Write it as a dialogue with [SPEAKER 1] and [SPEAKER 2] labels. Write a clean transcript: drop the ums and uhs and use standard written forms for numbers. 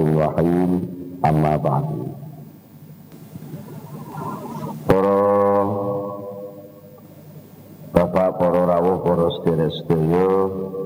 [SPEAKER 1] Bismillahirrahmanirrahim. Amma ba'du. Para bapak, para rawuh, para sedherek sedaya